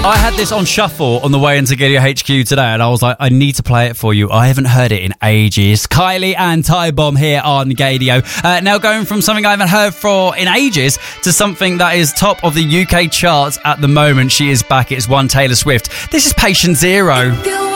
I had this on shuffle on the way into Giddy HQ today, and I was like, I need to play it for you. I haven't heard it in ages. Kylie and Ty Bomb here on Gadio. Now going from something I haven't heard for in ages to something that is top of the UK charts at the moment. She is back. It's one Taylor Swift. This is Patient Zero.